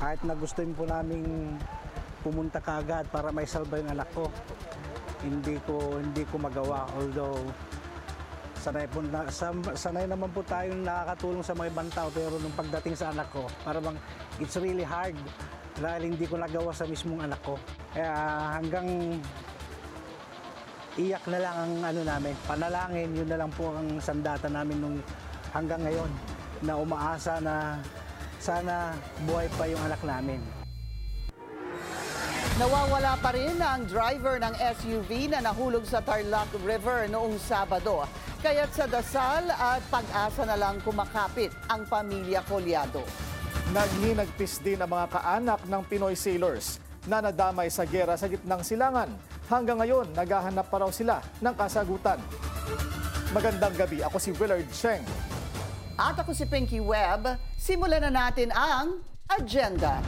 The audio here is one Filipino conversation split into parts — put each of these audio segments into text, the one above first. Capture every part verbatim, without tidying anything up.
Kahit na gusto po naming pumunta kaagad para may salba yung anak ko, hindi ko hindi ko magawa. Although sanay po na, sanay naman po tayong nakakatulong sa mga ibang tao, pero nung pagdating sa anak ko, para bang it's really hard dahil hindi ko nagawa sa mismong anak ko. Kaya hanggang iyak na lang ang ano namin, panalangin, yun na lang po ang sandata namin nung hanggang ngayon, na umaasa na sana buhay pa yung anak namin. Nawawala pa rin ang driver ng S U V na nahulog sa Tarlac River noong Sabado. Kaya't sa dasal at pag-asa na lang kumakapit ang pamilya Collado. Naghinagpis din ang mga kaanak ng Pinoy sailors na nadamay sa giyera sa gitnang silangan. Hanggang ngayon, naghahanap pa raw sila ng kasagutan. Magandang gabi, ako si Willard Cheng. At ako si Pinky Webb. Simulan na natin ang agenda.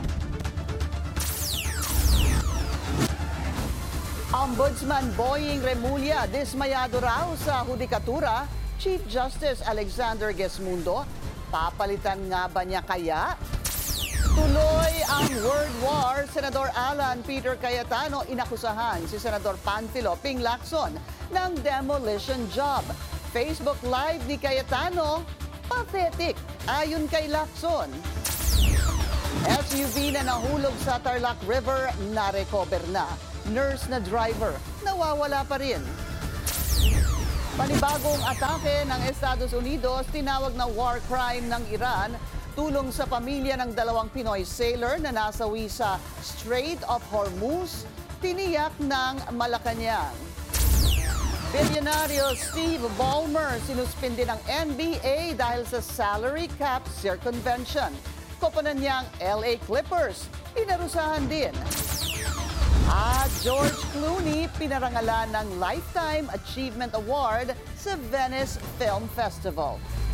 Ombudsman Boying Remulla dismayado raw sa hudikatura. Chief Justice Alexander Gesmundo, papalitan nga ba niya kaya? Tuloy ang World War. Senador Alan Peter Cayetano inakusahan si Senador Panfilo Ping Lacson ng demolition job. Facebook Live ni Cayetano, pathetic ayon kay Lacson. S U V na nahulog sa Tarlac River na-recover na. Nurse na driver, nawawala pa rin. Panibagong atake ng Estados Unidos, tinawag na war crime ng Iran, tulong sa pamilya ng dalawang Pinoy sailor na nasawi sa Strait of Hormuz, tiniyak ng Malacanang. Bilyonaryo Steve Ballmer sinuspindi ng N B A dahil sa salary cap circumvention. Koponan niyang L A Clippers, inarusahan din. At George Clooney pinarangalan ng Lifetime Achievement Award sa Venice Film Festival.